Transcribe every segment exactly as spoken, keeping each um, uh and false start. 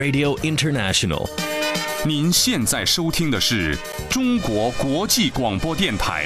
Radio International。 您现在收听的是中国国际广播电台。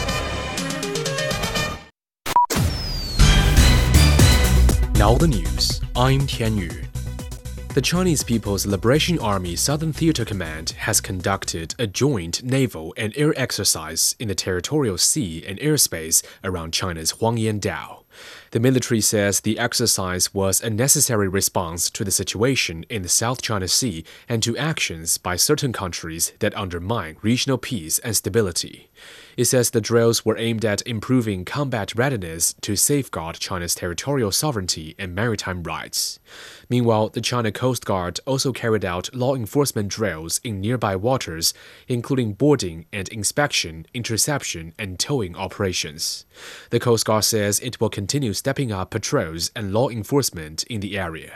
Now the news. I'm Tian Yu. The Chinese People's Liberation Army Southern Theater Command has conducted a joint naval and air exercise in the territorial sea and airspace around China's Huangyan Dao. The military says the exercise was a necessary response to the situation in the South China Sea and to actions by certain countries that undermine regional peace and stability. It says the drills were aimed at improving combat readiness to safeguard China's territorial sovereignty and maritime rights. Meanwhile, the China Coast Guard also carried out law enforcement drills in nearby waters, including boarding and inspection, interception, and towing operations. The Coast Guard says it will continue stepping up patrols and law enforcement in the area.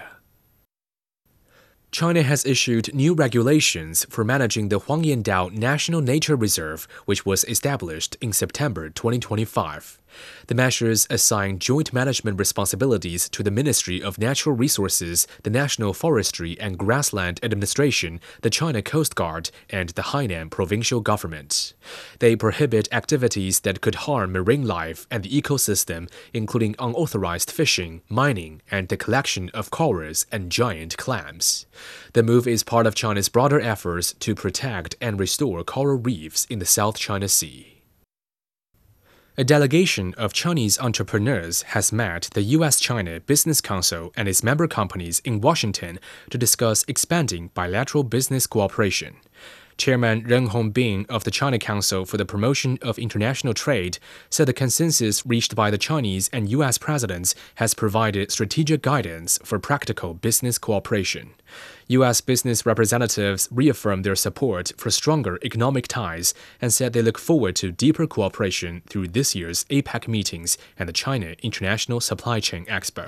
China has issued new regulations for managing the Huangyan Dao National Nature Reserve, which was established in September twenty twenty-five. The measures assign joint management responsibilities to the Ministry of Natural Resources, the National Forestry and Grassland Administration, the China Coast Guard, and the Hainan provincial government. They prohibit activities that could harm marine life and the ecosystem, including unauthorized fishing, mining, and the collection of corals and giant clams. The move is part of China's broader efforts to protect and restore coral reefs in the South China Sea. A delegation of Chinese entrepreneurs has met the U S China Business Council and its member companies in Washington to discuss expanding bilateral business cooperation. Chairman Ren Hongbin of the China Council for the Promotion of International Trade said the consensus reached by the Chinese and U S presidents has provided strategic guidance for practical business cooperation. U S business representatives reaffirmed their support for stronger economic ties and said they look forward to deeper cooperation through this year's APEC meetings and the China International Supply Chain Expo.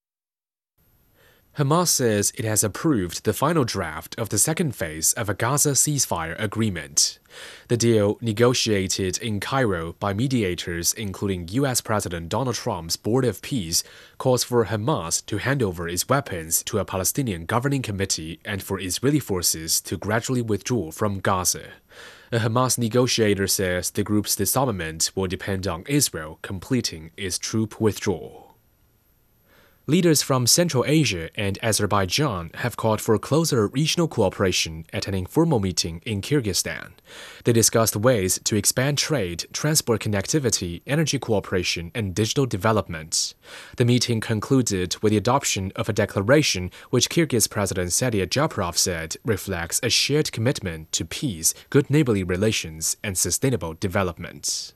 Hamas says it has approved the final draft of the second phase of a Gaza ceasefire agreement. The deal, negotiated in Cairo by mediators including U S President Donald Trump's Board of Peace, calls for Hamas to hand over its weapons to a Palestinian governing committee and for Israeli forces to gradually withdraw from Gaza. A Hamas negotiator says the group's disarmament will depend on Israel completing its troop withdrawal. Leaders from Central Asia and Azerbaijan have called for closer regional cooperation at an informal meeting in Kyrgyzstan. They discussed ways to expand trade, transport connectivity, energy cooperation, and digital development. The meeting concluded with the adoption of a declaration which Kyrgyz President Sadia Japarov said reflects a shared commitment to peace, good neighborly relations, and sustainable development.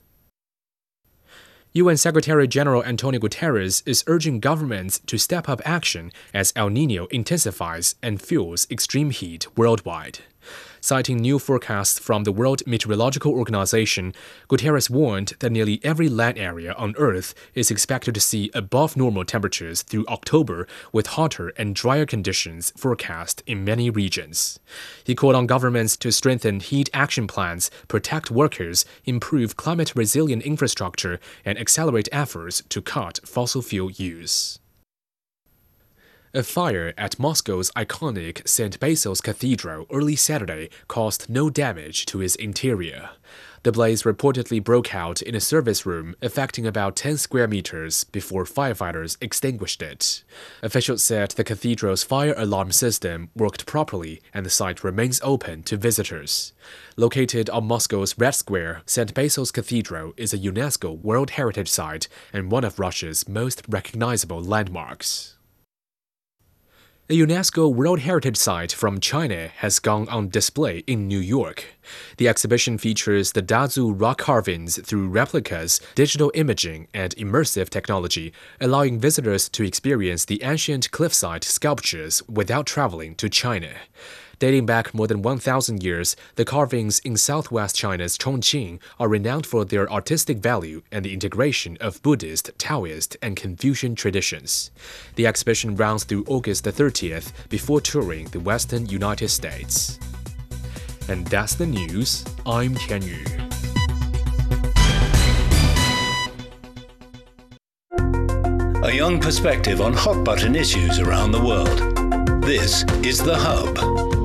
U N Secretary-General Antonio Guterres is urging governments to step up action as El Niño intensifies and fuels extreme heat worldwide. Citing new forecasts from the World Meteorological Organization, Guterres warned that nearly every land area on Earth is expected to see above normal temperatures through October, with hotter and drier conditions forecast in many regions. He called on governments to strengthen heat action plans, protect workers, improve climate-resilient infrastructure, and accelerate efforts to cut fossil fuel use. A fire at Moscow's iconic Saint Basil's Cathedral early Saturday caused no damage to its interior. The blaze reportedly broke out in a service room, affecting about ten square meters before firefighters extinguished it. Officials said the cathedral's fire alarm system worked properly and the site remains open to visitors. Located on Moscow's Red Square, Saint Basil's Cathedral is a UNESCO World Heritage Site and one of Russia's most recognizable landmarks. A UNESCO World Heritage Site from China has gone on display in New York. The exhibition features the Dazu rock carvings through replicas, digital imaging, and immersive technology, allowing visitors to experience the ancient cliffside sculptures without traveling to China. Dating back more than one thousand years, the carvings in southwest China's Chongqing are renowned for their artistic value and the integration of Buddhist, Taoist, and Confucian traditions. The exhibition runs through August the thirtieth before touring the western United States. And that's the news. I'm Tian Yu. A young perspective on hot-button issues around the world. This is The Hub.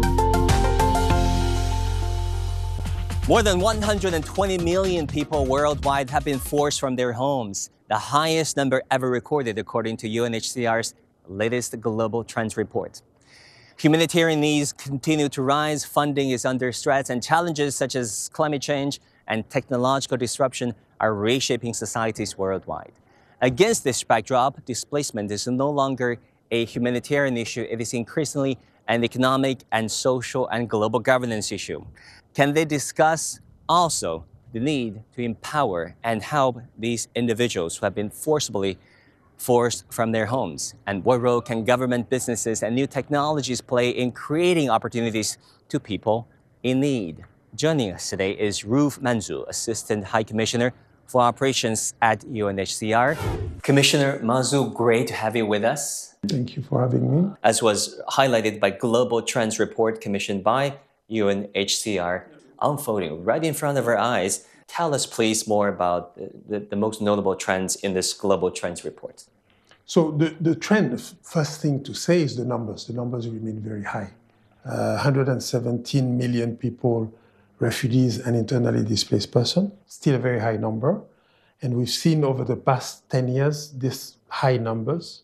More than one hundred twenty million people worldwide have been forced from their homes, the highest number ever recorded according to U N H C R's latest Global Trends report. Humanitarian needs continue to rise, funding is under stress, and challenges such as climate change and technological disruption are reshaping societies worldwide. Against this backdrop, displacement is no longer a humanitarian issue. It is increasingly an economic and social and global governance issue. Can they discuss also the need to empower and help these individuals who have been forcibly forced from their homes? And what role can government, businesses, and new technologies play in creating opportunities to people in need? Joining us today is Ruth Manzu, Assistant High Commissioner for Operations at U N H C R. Commissioner Manzu, great to have you with us. Thank you for having me. As was highlighted by Global Trends report commissioned by U N H C R, unfolding right in front of our eyes. Tell us, please, more about the, the, the most notable trends in this Global Trends report. So the, the trend, the first thing to say is the numbers. The numbers remain very high. Uh, one hundred seventeen million people, refugees and internally displaced persons, still a very high number. And we've seen over the past ten years, these high numbers.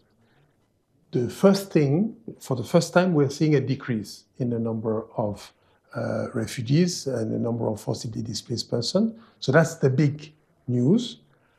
The first thing, for the first time, we're seeing a decrease in the number of uh, refugees and the number of forcibly displaced persons. So that's the big news.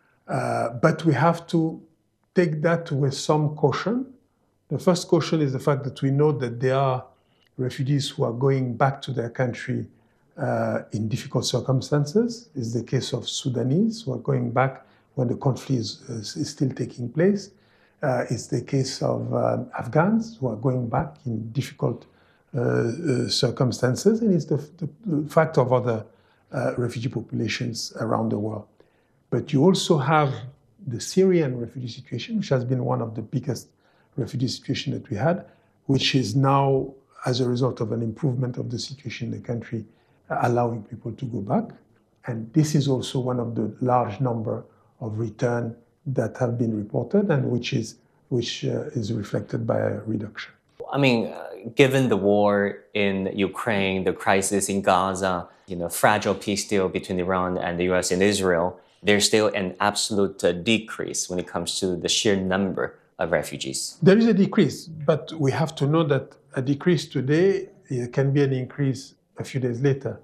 Uh, but we have to take that with some caution. The first caution is the fact that we know that there are refugees who are going back to their country uh, in difficult circumstances. It's the case of Sudanese who are going back when the conflict is, is, is still taking place. Uh, it's the case of uh, Afghans who are going back in difficult uh, uh, circumstances, and it's the, the, the fact of other uh, refugee populations around the world. But you also have the Syrian refugee situation, which has been one of the biggest refugee situations that we had, which is now, as a result of an improvement of the situation in the country, uh, allowing people to go back. And this is also one of the large number of return that have been reported and which is which uh, is reflected by a reduction. I mean, uh, given the war in Ukraine, the crisis in Gaza, you know, fragile peace deal between Iran and the U S and Israel, there's still an absolute uh, decrease when it comes to the sheer number of refugees. There is a decrease, but we have to know that a decrease today it can be an increase a few days later.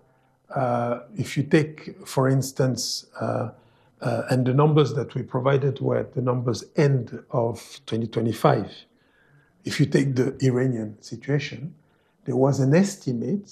Uh, if you take, for instance, uh, Uh, and the numbers that we provided were the numbers end of twenty twenty-five. If you take the Iranian situation, there was an estimate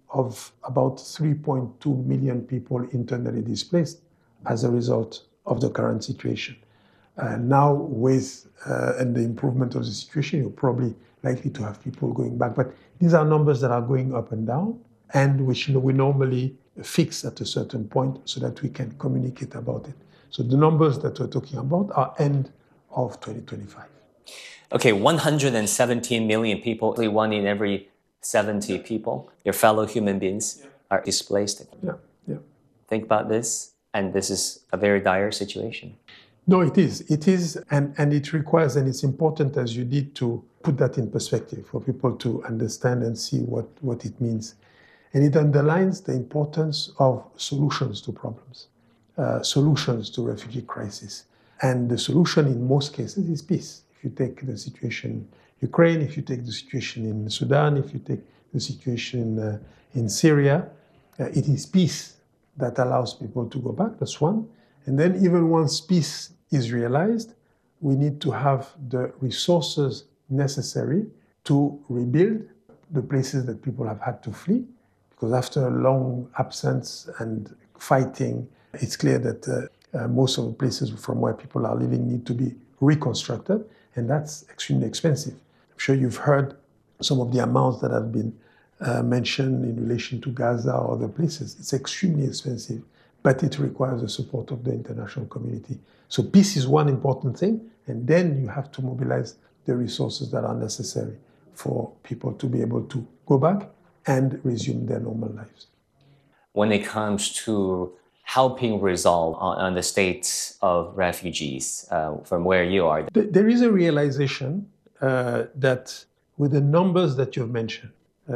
of about three point two million people internally displaced as a result of the current situation. Uh, now, with uh, and the improvement of the situation, you're probably likely to have people going back. But these are numbers that are going up and down, and which we normally fix at a certain point so that we can communicate about it. So the numbers that we're talking about are end of twenty twenty-five. Okay, one hundred seventeen million people, one in every seventy people, your fellow human beings, yeah. are displaced. Yeah, yeah. Think about this, and this is a very dire situation. No, it is. It is, and, and it requires, and it's important as you did to put that in perspective for people to understand and see what, what it means. And it underlines the importance of solutions to problems, uh, solutions to refugee crisis. And the solution in most cases is peace. If you take the situation in Ukraine, if you take the situation in Sudan, if you take the situation in, uh, in Syria, uh, it is peace that allows people to go back. That's one. And then even once peace is realized, we need to have the resources necessary to rebuild the places that people have had to flee. Because after a long absence and fighting, it's clear that uh, uh, most of the places from where people are living need to be reconstructed, and that's extremely expensive. I'm sure you've heard some of the amounts that have been uh, mentioned in relation to Gaza or other places. It's extremely expensive, but it requires the support of the international community. So peace is one important thing, and then you have to mobilize the resources that are necessary for people to be able to go back and resume their normal lives. When it comes to helping resolve on, on the state of refugees uh, from where you are? There is a realization uh, that with the numbers that you've mentioned,